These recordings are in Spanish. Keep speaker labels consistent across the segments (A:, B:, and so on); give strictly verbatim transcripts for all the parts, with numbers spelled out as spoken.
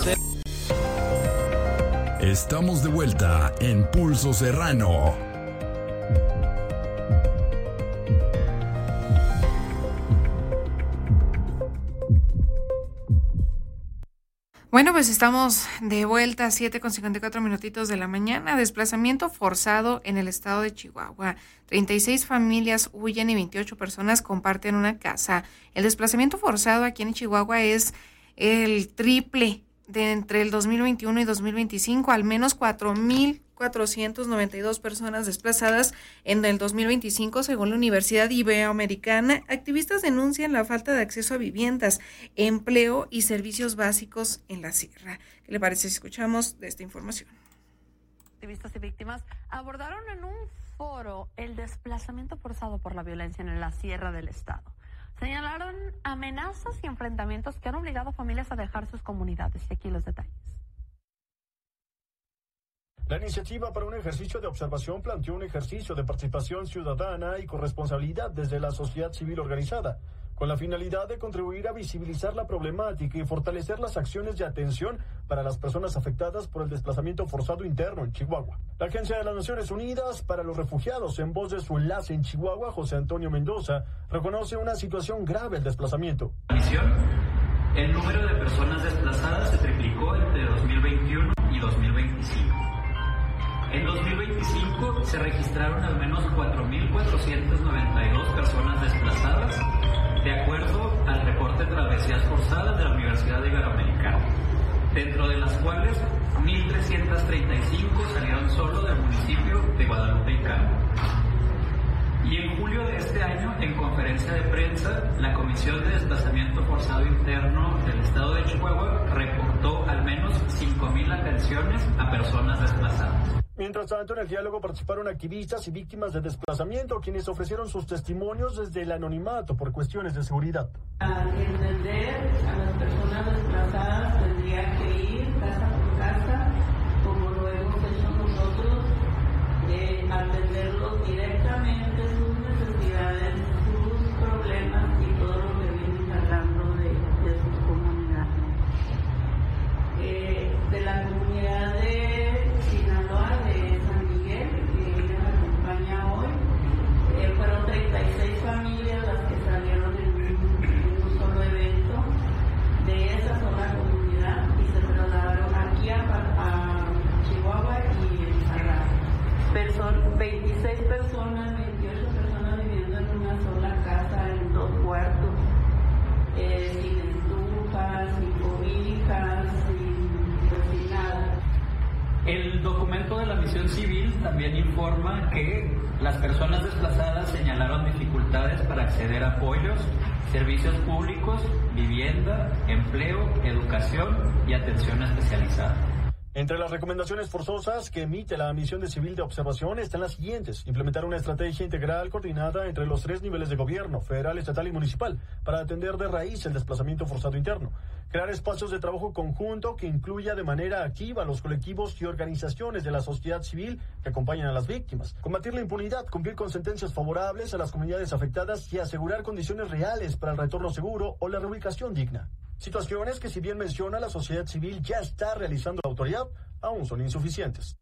A: Estamos de vuelta en Pulso Serrano.
B: Bueno, pues estamos de vuelta a siete con cincuenta y cuatro minutitos de la mañana. Desplazamiento forzado en el estado de Chihuahua. treinta y seis familias huyen y veintiocho personas comparten una casa. El desplazamiento forzado aquí en Chihuahua es el triple de entre el dos mil veintiuno y dos mil veinticinco. Al menos cuatro mil cuatrocientas noventa y dos personas desplazadas en el dos mil veinticinco, según la Universidad Iberoamericana. Activistas denuncian la falta de acceso a viviendas, empleo y servicios básicos en la sierra. ¿Qué le parece si escuchamos de esta información?
C: Activistas y víctimas abordaron en un foro el desplazamiento forzado por la violencia en la sierra del estado. Señalaron amenazas y enfrentamientos que han obligado a familias a dejar sus comunidades. Y aquí los detalles.
D: La iniciativa para un ejercicio de observación planteó un ejercicio de participación ciudadana y corresponsabilidad desde la sociedad civil organizada, con la finalidad de contribuir a visibilizar la problemática y fortalecer las acciones de atención para las personas afectadas por el desplazamiento forzado interno en Chihuahua. La Agencia de las Naciones Unidas para los Refugiados, en voz de su enlace en Chihuahua, José Antonio Mendoza, reconoce una situación grave el desplazamiento.
E: La misión, el número de personas desplazadas se triplicó entre dos mil veintiuno y dos mil veinticinco. En dos mil veinticinco se registraron al menos cuatro mil cuatrocientas noventa y dos personas desplazadas, de acuerdo al reporte de travesías forzadas de la Universidad Iberoamericana, dentro de las cuales mil trescientas treinta y cinco salieron solo del municipio de Guadalupe y Calvo. Y en julio de este año, en conferencia de prensa, la Comisión de Desplazamiento Forzado Interno del Estado de Chihuahua reportó al menos cinco mil atenciones a personas desplazadas.
D: Mientras tanto, en el diálogo participaron activistas y víctimas de desplazamiento, quienes ofrecieron sus testimonios desde el anonimato por cuestiones de seguridad.
F: Al entender a las personas desplazadas tendría que ir casa por casa, como lo hemos hecho nosotros, eh, atenderlos directamente, sus necesidades, sus problemas y todo lo que vienen cargando de, de sus comunidades. Eh, de la comunidad de Sinaloa, de San Miguel, que ella me acompaña hoy, eh, fueron treinta y seis familias las que salieron en un, en un solo evento de esa sola comunidad y se trasladaron aquí a, a Chihuahua y en Sarra. Person, veintiséis personas, veintiocho personas viviendo en una sola casa, en dos cuartos, eh, sin estufas, sin cobijas, sin, pues, sin nada.
E: El documento de la misión civil también informa que las personas desplazadas señalaron dificultades para acceder a apoyos, servicios públicos, vivienda, empleo, educación y atención especializada.
D: Entre las recomendaciones forzosas que emite la misión de civil de observación están las siguientes: implementar una estrategia integral coordinada entre los tres niveles de gobierno, federal, estatal y municipal, para atender de raíz el desplazamiento forzado interno; crear espacios de trabajo conjunto que incluya de manera activa a los colectivos y organizaciones de la sociedad civil que acompañan a las víctimas; combatir la impunidad, cumplir con sentencias favorables a las comunidades afectadas y asegurar condiciones reales para el retorno seguro o la reubicación digna. Situaciones que, si bien menciona la sociedad civil ya está realizando la autoridad, aún son insuficientes.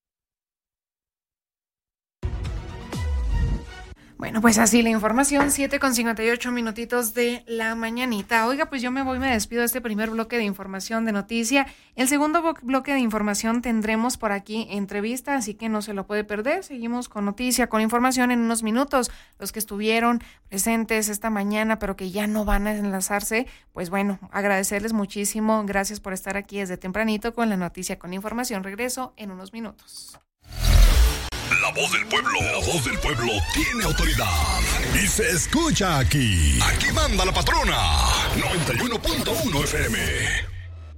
B: Bueno, pues así la información, siete con cincuenta y ocho minutitos de la mañanita. Oiga, pues yo me voy, me despido de este primer bloque de información de noticia. El segundo bloque de información tendremos por aquí entrevista, así que no se lo puede perder. Seguimos con noticia, con información en unos minutos. Los que estuvieron presentes esta mañana, pero que ya no van a enlazarse, pues bueno, agradecerles muchísimo. Gracias por estar aquí desde tempranito con la noticia, con información. Regreso en unos minutos.
A: La voz del pueblo, la voz del pueblo tiene autoridad y se escucha aquí. Aquí manda la patrona. noventa y uno punto uno F M.